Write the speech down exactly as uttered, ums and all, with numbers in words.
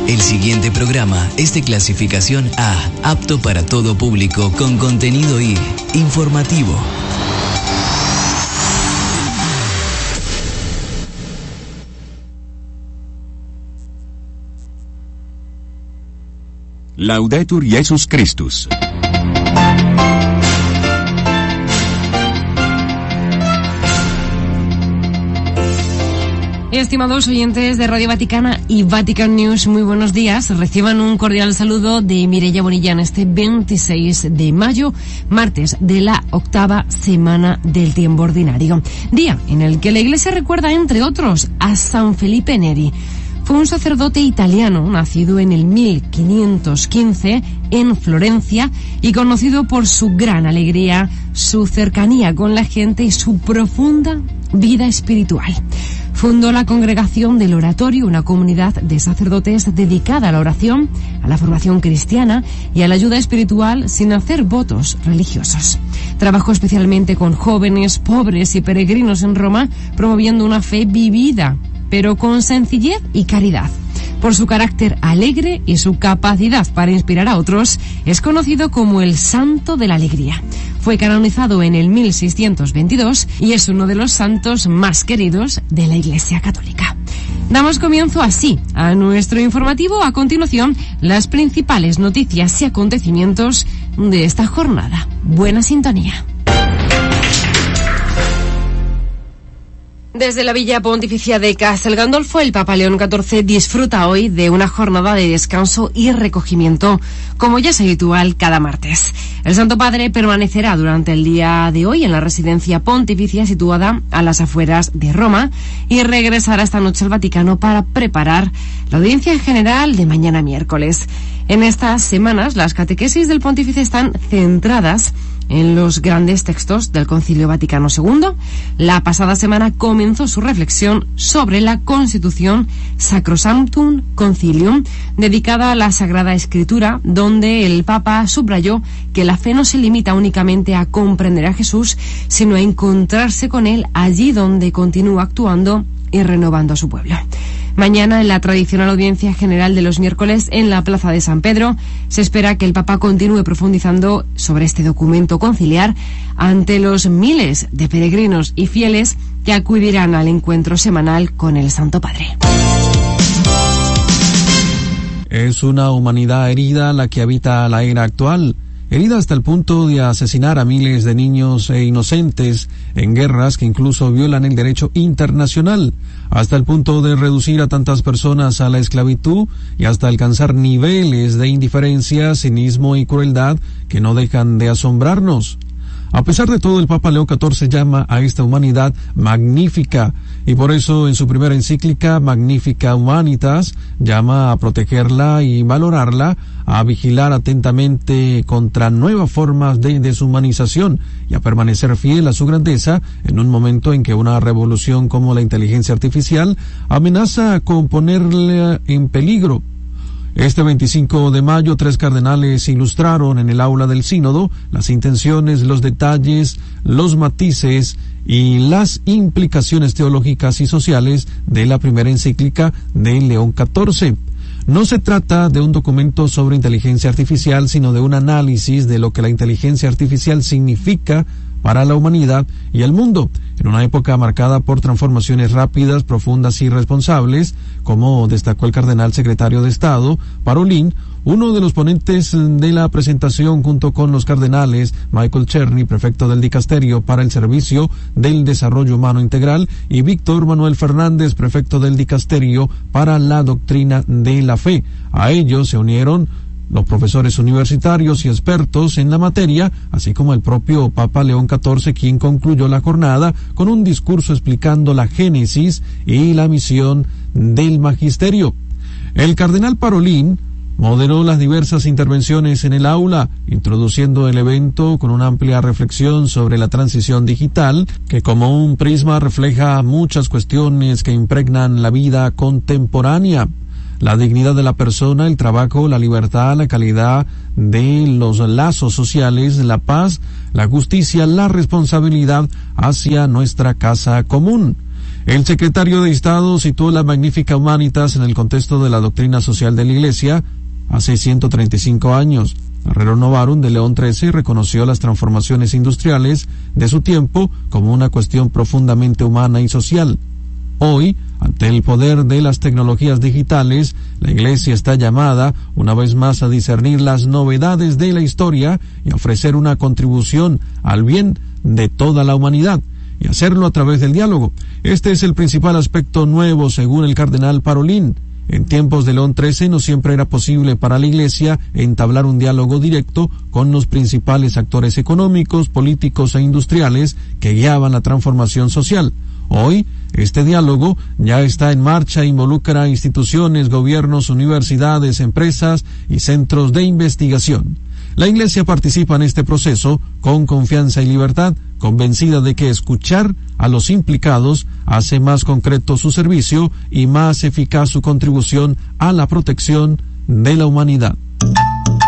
El siguiente programa es de clasificación A, apto para todo público, con contenido I, informativo. Laudetur Jesus Christus. Estimados oyentes de Radio Vaticana y Vatican News, muy buenos días. Reciban un cordial saludo de Mireia Bonilla en este veintiséis de mayo, martes de la octava semana del tiempo ordinario. Día en el que la Iglesia recuerda, entre otros, a San Felipe Neri. Fue un sacerdote italiano, nacido en el mil quinientos quince en Florencia y conocido por su gran alegría, su cercanía con la gente y su profunda vida espiritual. Fundó la Congregación del Oratorio, una comunidad de sacerdotes dedicada a la oración, a la formación cristiana y a la ayuda espiritual sin hacer votos religiosos. Trabajó especialmente con jóvenes, pobres y peregrinos en Roma, promoviendo una fe vivida, pero con sencillez y caridad. Por su carácter alegre y su capacidad para inspirar a otros, es conocido como el Santo de la Alegría. Fue canonizado en el mil seiscientos veintidós y es uno de los santos más queridos de la Iglesia Católica. Damos comienzo así a nuestro informativo. A continuación, las principales noticias y acontecimientos de esta jornada. Buena sintonía. Desde la Villa Pontificia de Castel Gandolfo, el Papa León catorce disfruta hoy de una jornada de descanso y recogimiento, como ya es habitual cada martes. El Santo Padre permanecerá durante el día de hoy en la residencia pontificia situada a las afueras de Roma y regresará esta noche al Vaticano para preparar la audiencia general de mañana miércoles. En estas semanas, las catequesis del pontífice están centradas en los grandes textos del Concilio Vaticano segundo. La pasada semana comenzó su reflexión sobre la Constitución Sacrosanctum Concilium, dedicada a la Sagrada Escritura, donde el Papa subrayó que la fe no se limita únicamente a comprender a Jesús, sino a encontrarse con Él allí donde continúa actuando y renovando a su pueblo. Mañana, en la tradicional audiencia general de los miércoles en la Plaza de San Pedro, se espera que el Papa continúe profundizando sobre este documento conciliar ante los miles de peregrinos y fieles que acudirán al encuentro semanal con el Santo Padre. Es una humanidad herida la que habita la era actual, herida hasta el punto de asesinar a miles de niños e inocentes en guerras que incluso violan el derecho internacional, hasta el punto de reducir a tantas personas a la esclavitud y hasta alcanzar niveles de indiferencia, cinismo y crueldad que no dejan de asombrarnos. A pesar de todo, el Papa León catorce llama a esta humanidad magnífica, y por eso en su primera encíclica Magnificat Humanitas llama a protegerla y valorarla, a vigilar atentamente contra nuevas formas de deshumanización y a permanecer fiel a su grandeza en un momento en que una revolución como la inteligencia artificial amenaza con ponerla en peligro. Este veinticinco de mayo, tres cardenales ilustraron en el aula del sínodo las intenciones, los detalles, los matices y las implicaciones teológicas y sociales de la primera encíclica de León catorce. No se trata de un documento sobre inteligencia artificial, sino de un análisis de lo que la inteligencia artificial significa para la humanidad y el mundo, en una época marcada por transformaciones rápidas, profundas y responsables, como destacó el cardenal secretario de Estado, Parolin, uno de los ponentes de la presentación junto con los cardenales Michael Cherny, prefecto del Dicasterio para el Servicio del Desarrollo Humano Integral, y Víctor Manuel Fernández, prefecto del Dicasterio para la Doctrina de la Fe. A ellos se unieron los profesores universitarios y expertos en la materia, así como el propio Papa León catorce, quien concluyó la jornada con un discurso explicando la génesis y la misión del magisterio. El cardenal Parolin moderó las diversas intervenciones en el aula, introduciendo el evento con una amplia reflexión sobre la transición digital, que como un prisma refleja muchas cuestiones que impregnan la vida contemporánea. La dignidad de la persona, el trabajo, la libertad, la calidad de los lazos sociales, la paz, la justicia, la responsabilidad hacia nuestra casa común. El secretario de Estado citó la Magnificat Humanitas en el contexto de la doctrina social de la Iglesia hace ciento treinta y cinco años. Rerum Novarum de León trece reconoció las transformaciones industriales de su tiempo como una cuestión profundamente humana y social. Hoy, ante el poder de las tecnologías digitales, la Iglesia está llamada una vez más a discernir las novedades de la historia y a ofrecer una contribución al bien de toda la humanidad, y hacerlo a través del diálogo. Este es el principal aspecto nuevo, según el cardenal Parolin. En tiempos de León trece no siempre era posible para la Iglesia entablar un diálogo directo con los principales actores económicos, políticos e industriales que guiaban la transformación social. Hoy, este diálogo ya está en marcha e involucra a instituciones, gobiernos, universidades, empresas y centros de investigación. La Iglesia participa en este proceso con confianza y libertad, convencida de que escuchar a los implicados hace más concreto su servicio y más eficaz su contribución a la protección de la humanidad.